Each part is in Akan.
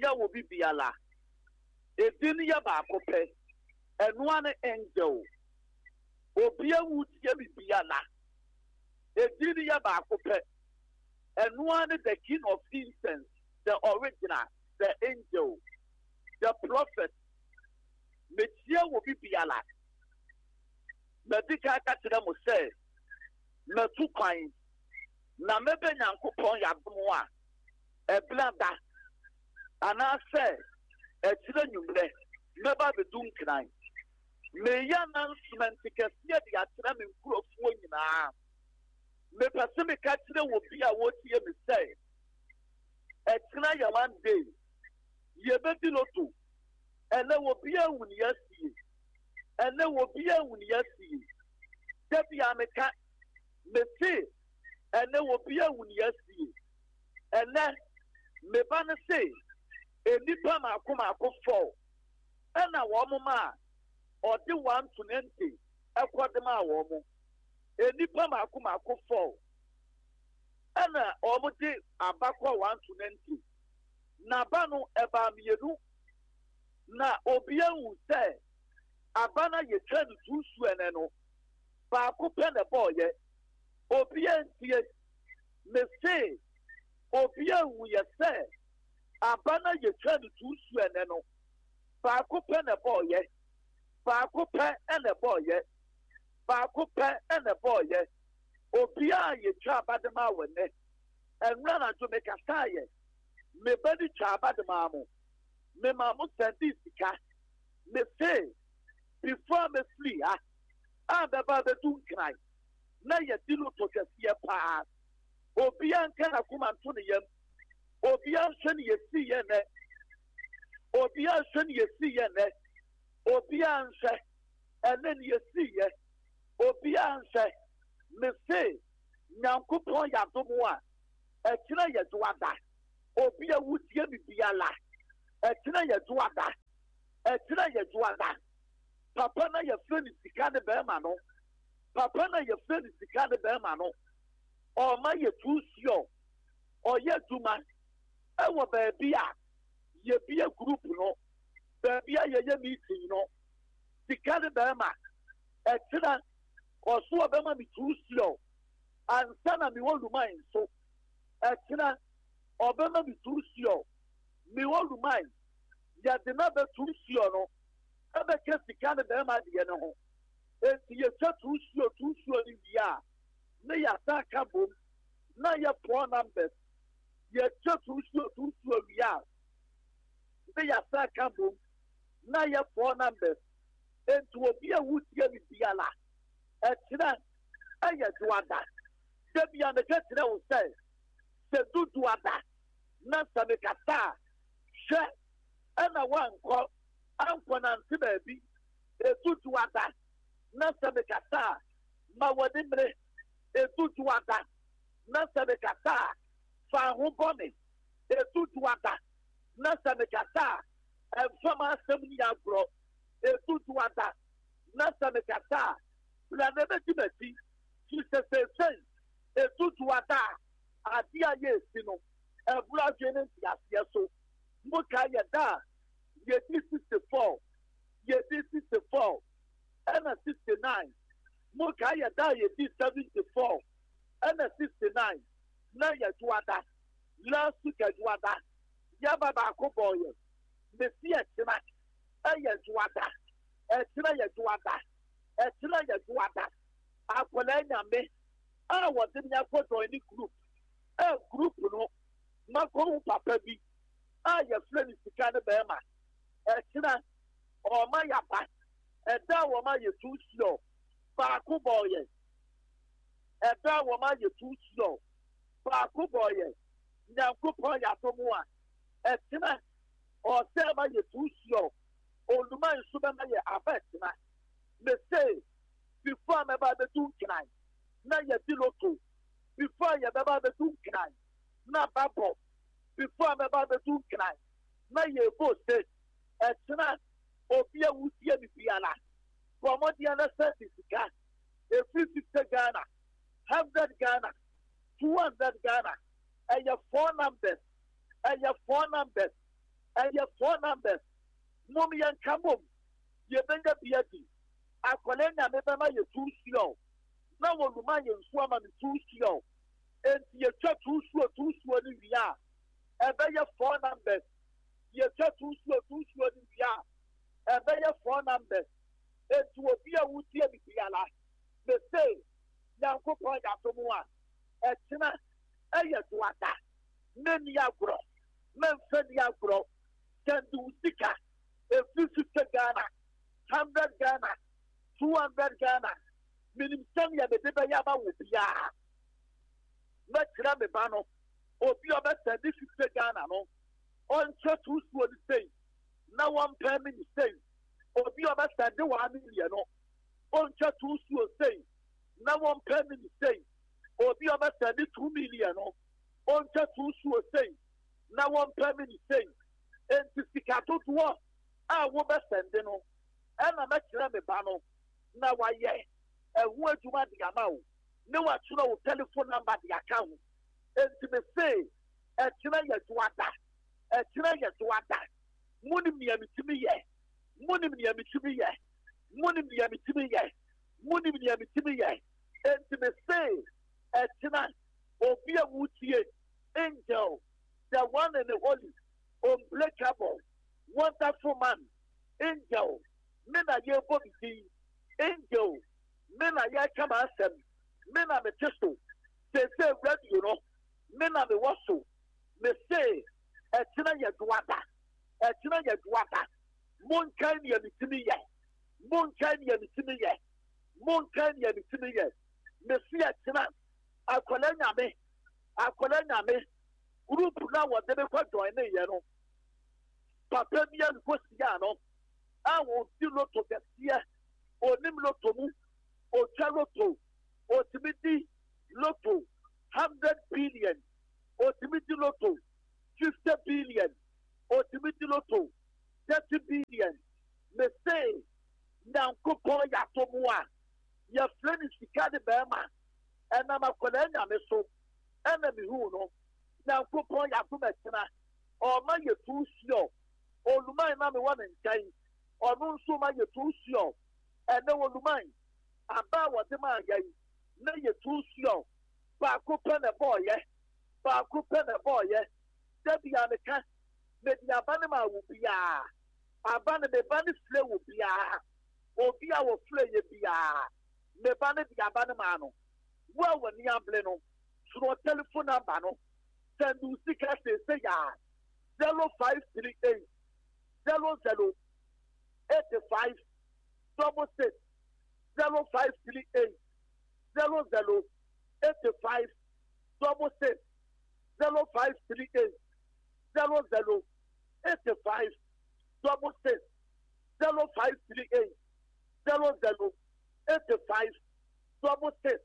tia wo bibiala edin ya ba akope eno ane angel obia wu tia bibiala edin ya ba akope eno ane the king of incense the original the angel the prophet me tia wo bibiala medika ka tira mo say na tu kwan na mebe nyankopon yadom a eblada ana say etire nyumre meba bedun kran me ya announcement kesiye de atira me nkurofo nyina me pese me ka tire wo bia wo tie me say etira ya one day ye be diloto ene wo bia wuni asie ene wo bia wuni asie debi ameka me say ene wo bia wuni asie ene me ba ne say enipa mako fall ena wo mo ma odi 1 to 90 ekodem a wo mo enipa mako fall ena o mo di abakwa 1 to 90 na ba no eba mienu na obia wu say abana ye twa no tusu ene no ba ko pe ne boye obia ntie me say obia wu ye say abana ye twa no tusu ene no ba ko pe ne boye ba ko pe ene boye ba ko pe ene boye obia ye twa abadema wene enra na jo me kasaye me bedi twa abadema mo me mamu sendi sika me say before me flee baba be dun krai na ye dilu to kasiye pa obia nka na kuma nto ne yam obia hwe ne yesi ye ne obia hwe ne yesi ye ne obia nhwe ene ne yesi ye obia nhwe me say nyankopon yadomo a ekira ye duada obia wutie bibiala ekira ye duada ekira ye duada papa na ye friend sika de be ma no papa na ye friend sika de be ma no o ma ye tuusio o ye duma e wo ba bia ye bia group no ba bia ye meeting no sika de be ma ekira o so be ma mi tuusio ansa na mi wolu mind so ekira o be ma mi tuusio mi wolu mind ya de na be tuusio no ebe ke sika de be ma de ne ho enti ye twa tuusio ni bia ne ya ta ka bom na ye poor numbers ye twa tuusio bia ne ya ta ka bom na ye poor numbers enti obi a wutie bi bia la etira aye duada de bia ne ke tira wo sai se duada na sa me kata hwe ana wanko anko na nti baabi etutu ada na sebe kata ma wodi mre etutu ada na sebe kata fa ho bone etutu ada na sebe kata enfama asem ni agro etutu ada na sebe kata la nebe timati ti se etutu ada adia ye sino ebura jene ti aso mo ka ye da ye 64 ye 64 and 69 mo ka ye da ye 74 and 69 na ye juada la su ka juada ya baba ko boye me si etima ye juada etima ye juada akola nyame a wodi nya ko join the group group no ma ko papa bi ye friend sika ne be ma ekina o ma ya ba eda wo ma ye tuusio ba ku boye eda wo ma ye tuusio ba ku boye nyankopon ya to mu a ekina o se ma ye tuusio oluma nsu be ma ye abetina me say before me ba be tun kran na ye diloto before ye be ba be tun kran na babo before me ba be tun kran na ye bo say etina obia wutie bibiala promodia na certificate e 50 Ghana 100 Ghana 200 Ghana and your phone numbers ɛyɛ 4 numbers mom yɛn kamom yɛbɛnya biadi akɔlɛ nyame bɛma yɛ 2 suo na wɔluma yɛ nsuo ama me 2 suo enti yɛtwa 2 suo no wie a ɛbɛyɛ 4 numbers yɛtwa 2 suo no wie a ɛbɛyɛ 4 numbers enti obi a wotie me biara me say nyankopɔn yɛato mu a ɛkyena ɛyɛ doada mɛni agorɔ mɛmfa ni agorɔ sɛnde wo sika ɛfiri 50 Ghana 100 Ghana 200 Ghana minim sɛnea mede bɛyɛ ama wo biara mɛkyerɛ me ba no obi a ɔbɛsɛnde 50 Ghana no ɔnkyɛ 2 suo no sei na wɔmpɛ me ne sei obi a ɔbɛsɛnde 1 million no ɔnkyɛ 2 suo sei na wɔmpɛ me ne sei obi a ɔbɛsɛnde 2 million no ɔnkyɛ 2 suo sei na wɔmpɛ me ne sei enti sika dodoɔ a wobɛsɛnde no ɛna mɛkyerɛ me ba no na wayɛ ɛho adwuma de ama wo ne watwerɛ wo telephone number de aka ho enti me sei ɛkyerɛ yɛ doada monim nea metumi yɛ enti me sei ɛkyerɛ obi a wotie angel the one and the only unbreakable wonderful man angel me na yɛbɔ me angel me na yɛka m'asɛm me na mete so sese radio no me na mewɔ so me se ɛkyena yɛ doada monkae nea metumi yɛ me se ɛkyena akɔla nyame group na wɔde me kɔ join ne yɛ no papa bi a nkɔsia no a wɔdi loto kɛseɛ onim loto mu otwa loto otumi di loto 100 billion otumi di loto 50 billion otumi di loto 30 billion me say nyankopɔn yɛato mu a yɛfrɛ ne sika de bɛrima ɛnam akɔla nyame so ɛna mehu no nyankopɔn yɛato mɛkyena ɔma yɛ 2 suo oluman na me wɔ ne nkyɛn ɔno nso ma yɛ 2 suo ɛnɛ oluman aba wɔde ma yɛn na yɛ 2 suo baako pɛ na bɔɔyɛ dabi a meka mede aba ne ma wo biara aba ne meba ne fire wo biara obi a wɔfrɛ yɛ biara meba ne de aba ne ma no wo a w'ani abere no soro telephone number no send wo sika sese ya 0538 00 85 66 0538 00 85 66 0538 00 85 66 0538 00 85 66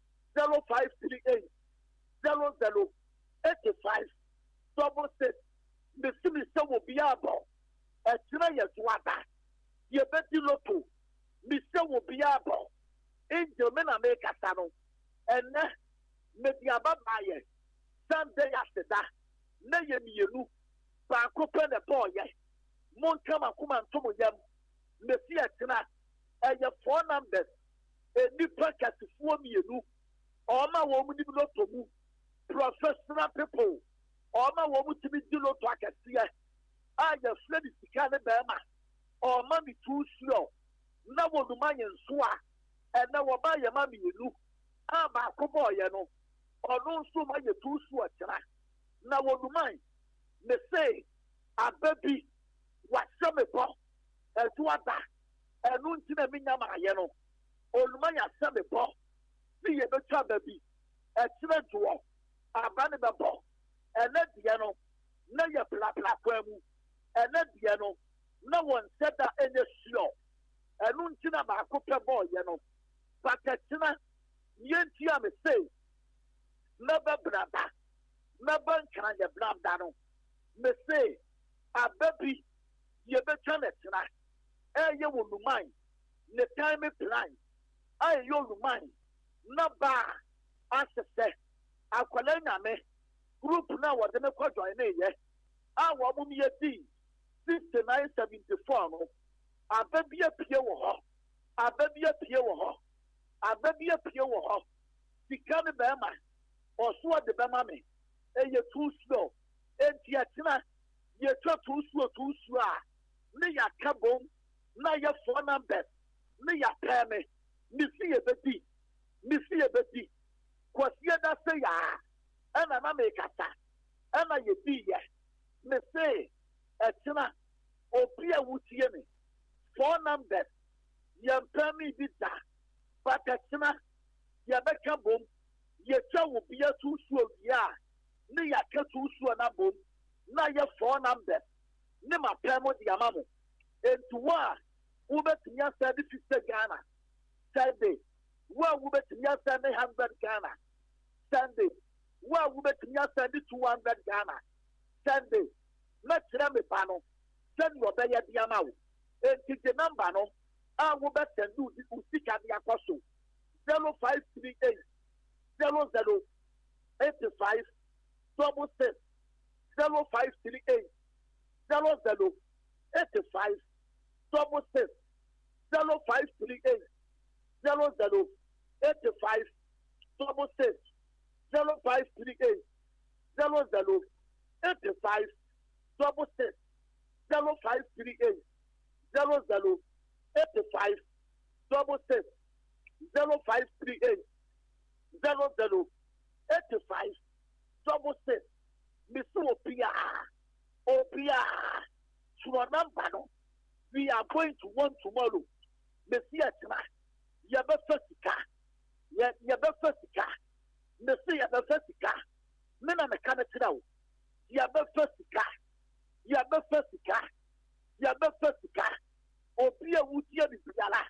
0538 00 85 66 mesimi sɛ wɔ biara bɔ ɛkyerɛ yɛ doada yɛbɛdi loto mesɛ wɔ biara bɔ angel me na mekasa no ɛnɛ mede aba baayɛ sunday aseda na yɛ mmienu baako pɛ ne bɔɔyɛ monka makoma ntom yam mesi ɛkyena ɛyɛ 4 numbers nnipa kɛsefoɔ mmienu ɔma wɔn mu nim loto mu professional people ɔma wɔn mu tumi di loto akɛseɛ a yɛfrɛ ne sika ne bɛrima ɔma me 2 suo na wɔnuma yɛ nso a ɛnɛ wɔba yɛ ma mmienu a baako bɔɔyɛ no ɔno nso ma yɛ 2 suo kyena na wɔnuma me se aba bi wahyɛ me bɔ ɛdoada ɛno nti na menya maayɛ no ɔnuma yɛ ahyɛ me bɔ ne yɛbɛtwa aba bi ɛkyerɛ doɔ aba ne bɛbɔ ɛnɛ deɛ no na yɛ plaplakwa mu ɛnɛ deɛ no na wɔn nhyɛ da ɛnyɛ suo ɛno nti na baako pɛ bɔɔyɛ no bakɛkyena yɛnti a me se mɛbɛbrada mɛbɛ nkranyɛ brada no me se aba bi yɛbɛtwa ne kyena ɛyɛ wɔ numan ne time plan a ɛyɛ oluman na baa asesɛ akwala nyame group na wɔde me kɔ join ne yɛ a wɔn mu yɛ di 6974 no ababia pie wo ho ababia pie wo ho sika ne bema oso de bema me eye too slow enti atina ye too slow a ne yakabom na ye phone number ne yapeme mi si ye bedi kwasia da se ya ana na me kata ana ye bi ye me say atina opia wutie me phone number ye pemi bi da but atina ye beka bom ye twa wo bia too slow ya ne yaka too slow na bom na ye phone number ne ma pemo di amamo entuwa ubetinya send 50 Ghana Sunday wa ubetinya send 100 Ghana Sunday wa ubetinya send 200 Ghana Sunday na tira me pa no send your be di amawo enti the number no a ubetendu di usika di akoso 0538 0085 66 0538 0085 66 0538 0085 66 0538 0085 66 0538 0085 66 0538 0085 66 Miss Opia to number no. We are going to want tomorrow. Messia Tina, Yabafestica, Yabafestica, Messia Yabafestica, Mena Mechanical, Yabafestica, Opia Wutia Biala,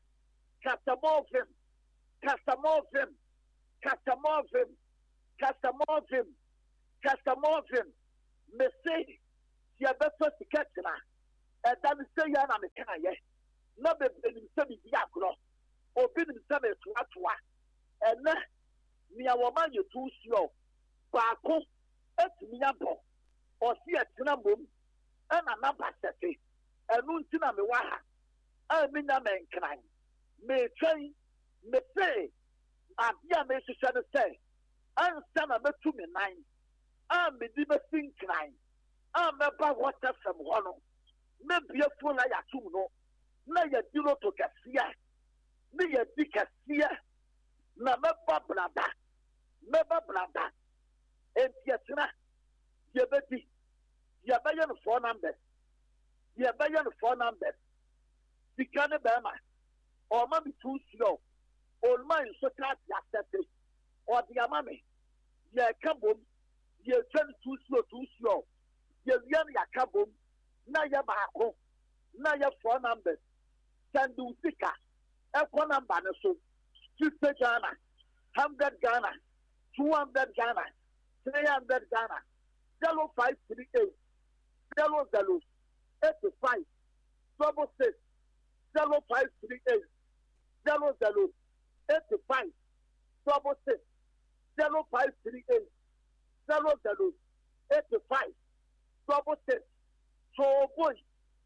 Castamovim, Messi, Yabafestica. That is say yana me kana ye na be benim se bi agro obi nim se me toatoa ene nia wo ma ye too slow baako etimi abo osi etina mom ena na basete enu ntina me wa ha a me nya me nkran me twen me say abia me hwehwe ne say ansa na metu me nan a me di be sinkran a me ba water from hono na bia fo na ya tum no na ya dilo to kasia na ya di kasia na meba blada entiatina ye bedi ye bayan phone number dikane bema o ma bi too slow o ma so tat ya sete o di amame ye kabom ye twen too slow ye wian ya kabom na ya baako na ya phone number send usika e phone number ne so 50 Ghana 100 Ghana 200 Ghana 300 Ghana 0538 0085 66 0538 0085 66 0538 0085 66 So boy,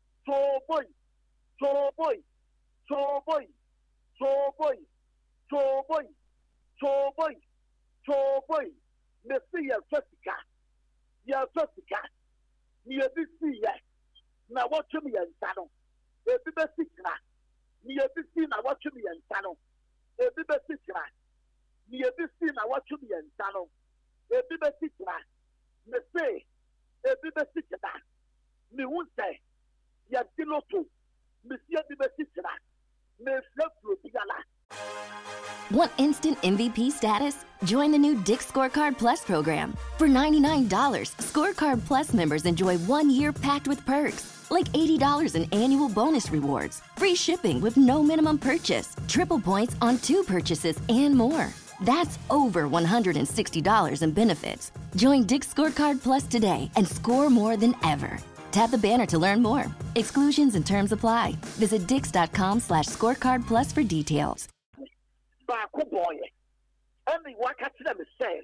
Messi ya Jessica, ni ebisi ya, na watch me and Sano, ebibesika, ni ebisi na watch me and Sano, ebibesika, ni ebisi na watch me and Sano, ebibesika, Messi, ebibesika. Me won't say, ya diloto, Monsieur Bibesitra, Monsieur Biala. Want instant MVP status? Join the new Dick's Scorecard Plus program. For $99, Scorecard Plus members enjoy 1 year packed with perks, like $80 in annual bonus rewards, free shipping with no minimum purchase, triple points on 2 purchases, and more. That's over $160 in benefits. Join Dick's Scorecard Plus today and score more than ever. Tap the banner to learn more. Exclusions and terms apply. Visit dix.com/scorecardplus for details. Baako boy. Emi wakati na me say,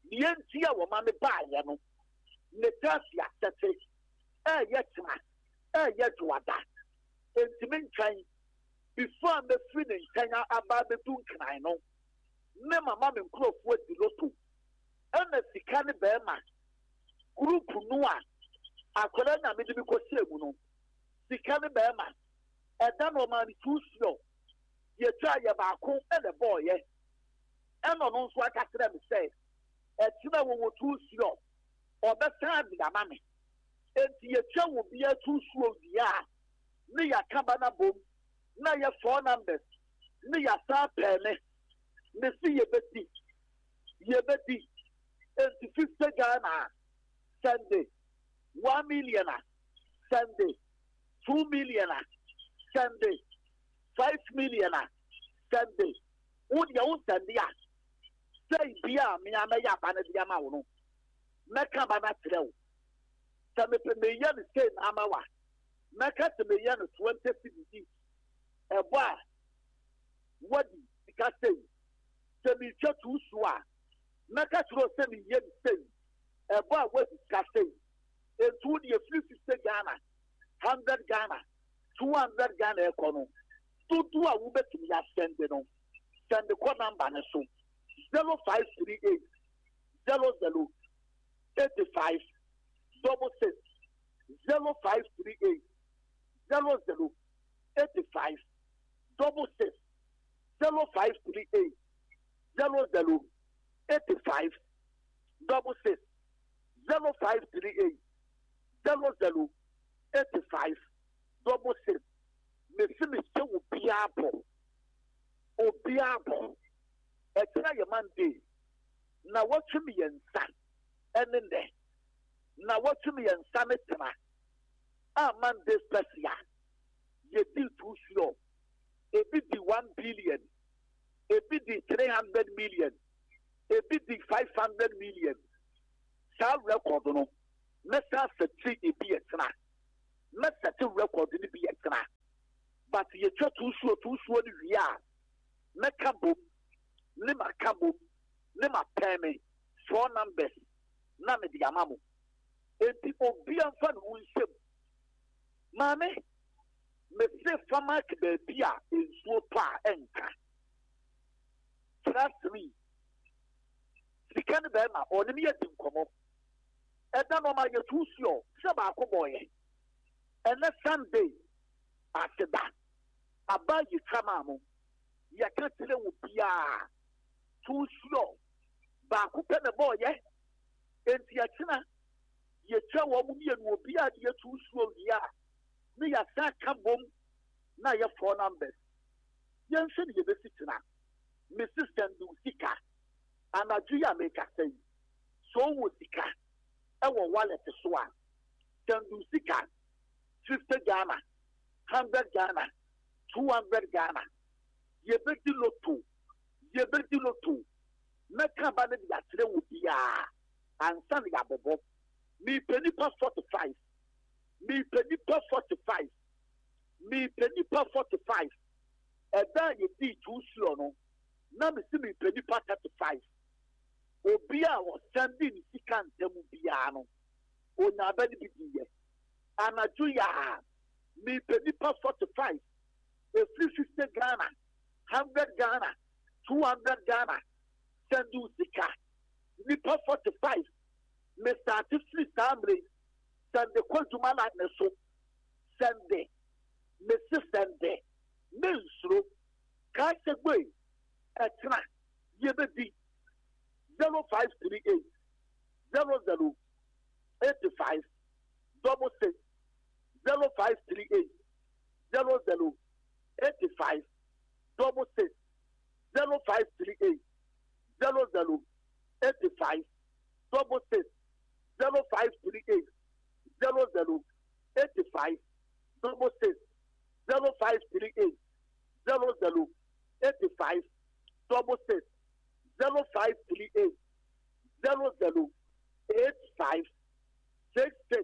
nientia wo ma me ba ye no. Ne tasia tete. Yetima. yet wada. Intimate train before the feeling Kenya about the Duncan. I know. Nema mama crop with the lotu. And the Sikani Bema group Nua. Akolana Midiko Semuno. Sikani Bema. And then woman too slow. You try your back and the boy, eh? And on what I say. A tina will too slow. Or the time with a mammy. And the child will be a too slow. Yeah. Near Cabana boom. Now your 4 numbers. Near Star Penny. Missy Yebeti. And 50 Ghana. Sunday. 1 million. Sunday. 2 million. Sunday. 5 million. Sunday. Would you own Sunday? Say, Bia, Miamaya, Banadiamano. Meka Banatrel. Some million say Amawa. Meka the million 20 CDs. A bar. What you can say? Semi church uswa. Meka throw semi yen say. A bar what you can say. And 2 years 50 Ghana. 100 Ghana. 200 Ghana econo. 2 a woman to me send the call number so 0538 00 85 66 0538 00 85 66 0538 00 85 66 0538 00 85 66 me say obiabo etira ye mande na watumi ye nsa ene ne na watumi ye nsa metena a mande special ye di too slow ebi di 1 billion ebi di 300 million ebi di 500 million sa record no mesa seti ebi etena mesa ti record ni bi etena but ye twa too slow ni wi a meka bom lima kabo lima peme 4 numbers na me di amamu enti obi anfa no nsem mame me se fama ke be bia ensuo pa enka trust me sikan be ma oni me yedi nkomo eda no ma ye tusuo se ba akoboye ene Sunday ateda aba yi kama mu ya ka tele wo bia too slow ba ku pe ne boy enti ya kina ye twa wo mu ye no bia de too slow ya ne ya sa ka bom na ye 4 numbers ye nse de be sitina me sister do sika anaju ya me ka say so wo sika e wo wallet so a tandu sika 50 Ghana 100 Ghana 200 Ghana yebeti loto meka ba ne ya tire wo bia ansa ne ya bobo mi peni pa 45 mi peni pa 45 mi peni pa 45 eda ye di too slow no na mi si mi peni pa 35 obia wo sandi ni sika ntemu bia no onya ba ni bidiye anaju ya mi peni pa 45 a 50 Ghana 100 Ghana, 200 Ghana, Sandu Sika, Nipa 45, Mr. Tifli Samri, Sande Kwajumana Neso, Sande, Mrs. Sande, Milsro, Kasegwe, Etra, Yebedi, 0538, 00, 85, 66, 0538, 00, 85, 66 0538 00 85 66 0538 00 85 66 0538 00 85 66 0538 00 85 66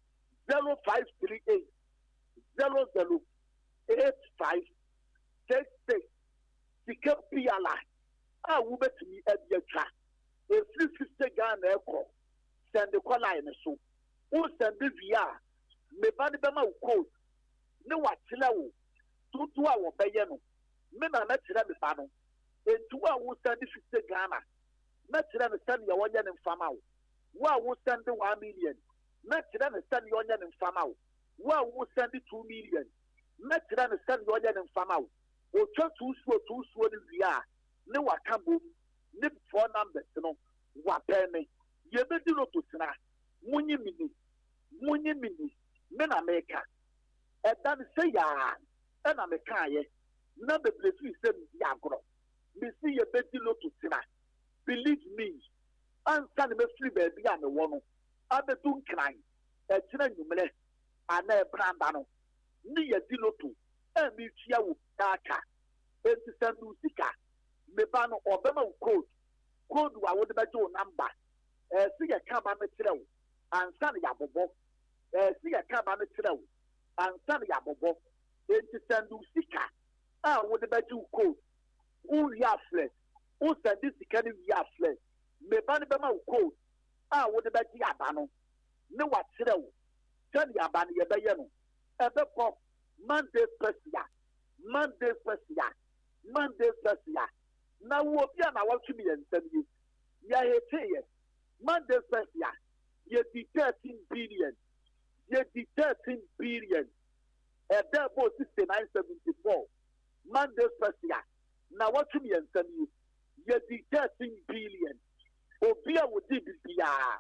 0538 00 85 66 sika piala a wo betumi abiatwa e 350 Ghana eko send the line so wo send via me ba ne bema wo code ne wa kyele wo tutu a wo beye no me na na kyele me ba no entu a wo send 50 Ghana na kyele me send ya wonye ne mfama wo a wo send 1 million na kyele me send ya wonye ne mfama wo a wo send 2 million na kyele me send ya wonye ne mfama wo o twa tu suo ne wia ne wa kambom ne phone numbers no wa peme ye be di loto tena munyi mini me na meka e dan se ya e na meka ye na be blesu se ya agro me si ye be di loto tena believe me ansa ne me free baby a me wo no abetu nkran e tena nyumle ana e branda no ni ye di loto e mi tia wo kaka enti sandu sika me ba no obema wo code wa wo de ba jo number si ye ka ba me kire wo ansa ne ya bobo si ye ka ba me kire wo ansa ne ya bobo enti sandu sika a wo de ba jo code u ya flex u sandu sika ni ya flex me ba ne ba ma wo code a wo de ba ji aba no ne wa kire wo tell ya ba ne ye ba ye no e be ko Monday special na wo bia na watch me ensem yi ya hete Monday special ye di 13 billion e da bo 6974 Monday special na watch me ensem yi ye di 13 billion obia wo di bia